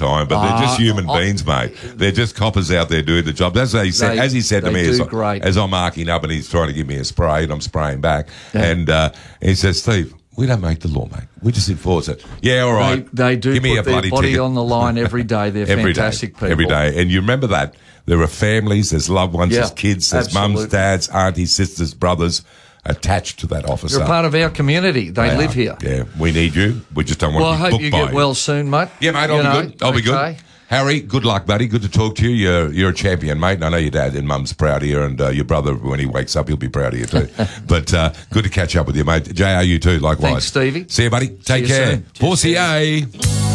time, but they're just human beings, mate. They're just coppers out there doing the job. That's what he said. As he said to me, as I'm marking up and he's trying to give me a spray and I'm spraying back, and he says, Steve, we don't make the law, mate. We just enforce it. Yeah, all right. They do give me put a their bloody body ticket. on the line every day. They're fantastic people. Every day. And you remember that. There are families, there's loved ones, there's kids, there's mums, dads, aunties, sisters, brothers attached to that officer. You're a part of our community. They live here. Yeah, we need you. We just don't want well, to be I hope you get well soon, mate. Yeah, mate, I'll be good. I'll be good. Harry, good luck, buddy. Good to talk to you. You're a champion, mate. And I know your dad and mum's proud of you, and your brother, when he wakes up, he'll be proud of you too. But good to catch up with you, mate. JR, you too, likewise. Thanks, Stevie. See you, buddy. Take care. Horsey A.